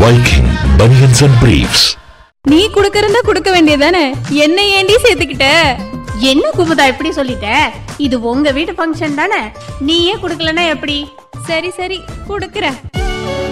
Viking Bunions and Briefs. நீ குடுக்கறதா குடுக்க வேண்டியதானே, என்ன ஏண்டி சேர்த்துக்கிட்ட? என்ன குமுதா இப்படி சொல்லிட்ட? இது உங்க வீட்டு ஃபங்க்ஷன் தானே, நீயே குடுக்கலன்னா எப்படி? சரி சரி குடுக்கறேன்.